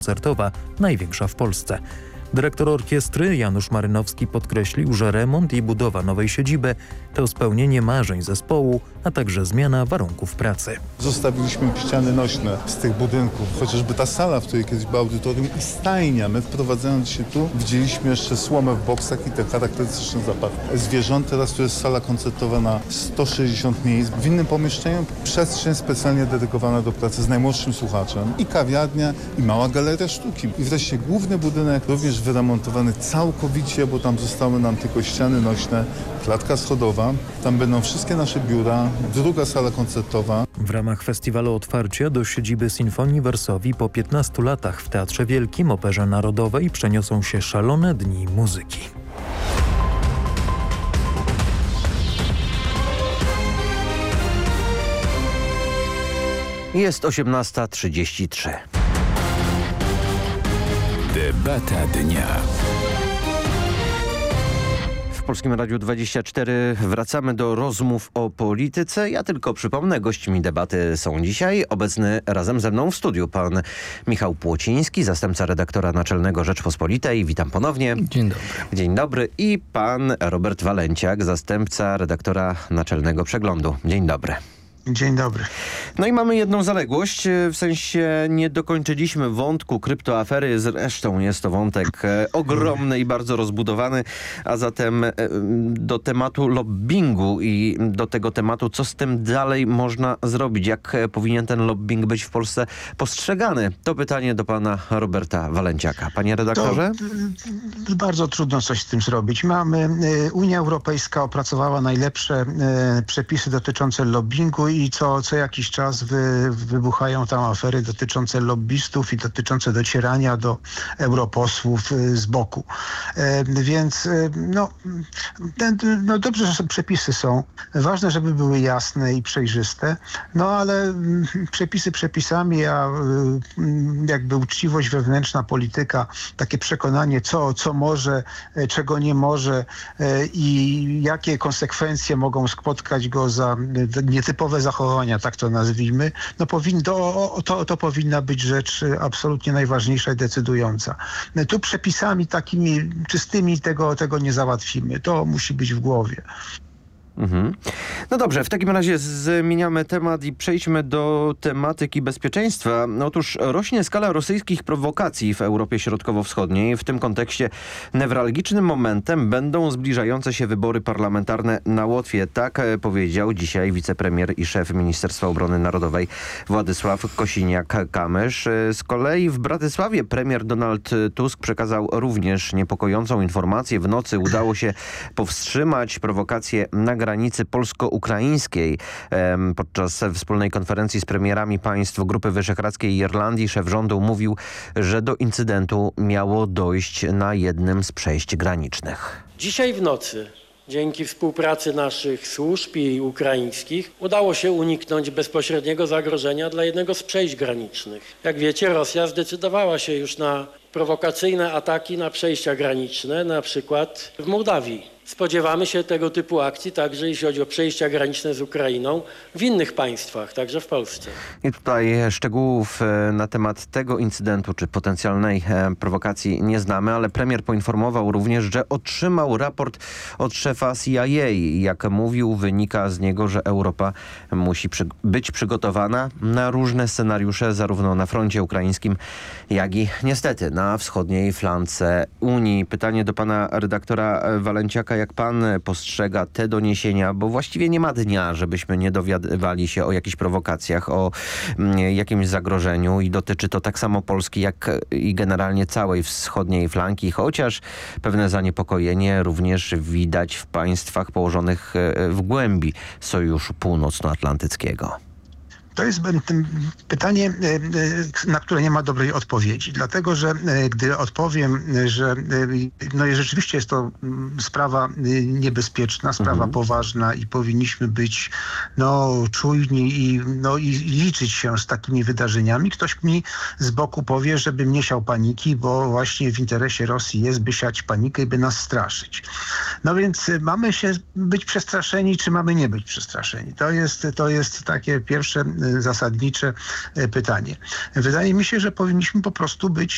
koncertowa, największa w Polsce. Dyrektor orkiestry Janusz Marynowski podkreślił, że remont i budowa nowej siedziby to spełnienie marzeń zespołu, a także zmiana warunków pracy. Zostawiliśmy ściany nośne z tych budynków, chociażby ta sala, w której kiedyś było audytorium i stajnia. My wprowadzając się tu widzieliśmy jeszcze słomę w boksach i ten charakterystyczny zapach zwierząt. Teraz tu jest sala koncertowa na 160 miejsc. W innym pomieszczeniu przestrzeń specjalnie dedykowana do pracy z najmłodszym słuchaczem i kawiarnia i mała galeria sztuki. I wreszcie główny budynek również wyremontowany całkowicie, bo tam zostały nam tylko ściany nośne, klatka schodowa. Tam będą wszystkie nasze biura, druga sala koncertowa. W ramach festiwalu Otwarcia do siedziby Sinfonii Wersowi po 15 latach w Teatrze Wielkim Operze Narodowej przeniosą się szalone dni muzyki. Jest 18:33. Debata dnia. W Polskim Radiu 24 wracamy do rozmów o polityce. Ja tylko przypomnę, gośćmi debaty są dzisiaj obecny razem ze mną w studiu pan Michał Płociński, zastępca redaktora naczelnego Rzeczpospolitej. Witam ponownie. Dzień dobry. Dzień dobry. I pan Robert Walenciak, zastępca redaktora naczelnego Przeglądu. Dzień dobry. Dzień dobry. No i mamy jedną zaległość, w sensie nie dokończyliśmy wątku kryptoafery, zresztą jest to wątek ogromny i bardzo rozbudowany, a zatem do tematu lobbingu i do tego tematu, co z tym dalej można zrobić, jak powinien ten lobbying być w Polsce postrzegany. To pytanie do pana Roberta Walenciaka. Panie redaktorze? To bardzo trudno coś z tym zrobić. Unia Europejska opracowała najlepsze przepisy dotyczące lobbingu i co jakiś czas wybuchają tam afery dotyczące lobbystów i dotyczące docierania do europosłów z boku. Więc dobrze, że przepisy są. Ważne, żeby były jasne i przejrzyste. No ale przepisy przepisami, a jakby uczciwość wewnętrzna, polityka, takie przekonanie, co może, czego nie może i jakie konsekwencje mogą spotkać go za nietypowe zachowania, tak to nazwijmy, no to powinna być rzecz absolutnie najważniejsza i decydująca. Tu przepisami takimi czystymi tego nie załatwimy. To musi być w głowie. No dobrze, w takim razie zmieniamy temat i przejdźmy do tematyki bezpieczeństwa. Otóż rośnie skala rosyjskich prowokacji w Europie Środkowo-Wschodniej. W tym kontekście newralgicznym momentem będą zbliżające się wybory parlamentarne na Łotwie. Tak powiedział dzisiaj wicepremier i szef Ministerstwa Obrony Narodowej Władysław Kosiniak-Kamysz. Z kolei w Bratysławie premier Donald Tusk przekazał również niepokojącą informację. W nocy udało się powstrzymać prowokacje na granicy polsko-ukraińskiej. Podczas wspólnej konferencji z premierami państw Grupy Wyszehradzkiej i Irlandii szef rządu mówił, że do incydentu miało dojść na jednym z przejść granicznych. Dzisiaj w nocy, dzięki współpracy naszych służb i ukraińskich, udało się uniknąć bezpośredniego zagrożenia dla jednego z przejść granicznych. Jak wiecie, Rosja zdecydowała się już na prowokacyjne ataki na przejścia graniczne, na przykład w Mołdawii. Spodziewamy się tego typu akcji także jeśli chodzi o przejścia graniczne z Ukrainą w innych państwach, także w Polsce. I tutaj szczegółów na temat tego incydentu czy potencjalnej prowokacji nie znamy, ale premier poinformował również, że otrzymał raport od szefa CIA. Jak mówił, wynika z niego, że Europa musi być przygotowana na różne scenariusze, zarówno na froncie ukraińskim, jak i niestety na wschodniej flance Unii. Pytanie do pana redaktora Walenciaka. Jak pan postrzega te doniesienia, bo właściwie nie ma dnia, żebyśmy nie dowiadywali się o jakichś prowokacjach, o jakimś zagrożeniu i dotyczy to tak samo Polski, jak i generalnie całej wschodniej flanki, chociaż pewne zaniepokojenie również widać w państwach położonych w głębi Sojuszu Północnoatlantyckiego. To jest pytanie, na które nie ma dobrej odpowiedzi. Dlatego, że gdy odpowiem, że rzeczywiście jest to sprawa niebezpieczna, sprawa poważna i powinniśmy być czujni i liczyć się z takimi wydarzeniami, ktoś mi z boku powie, żebym nie siał paniki, bo właśnie w interesie Rosji jest, by siać panikę i by nas straszyć. No więc mamy się być przestraszeni, czy mamy nie być przestraszeni? To jest takie pierwsze zasadnicze pytanie. Wydaje mi się, że powinniśmy po prostu być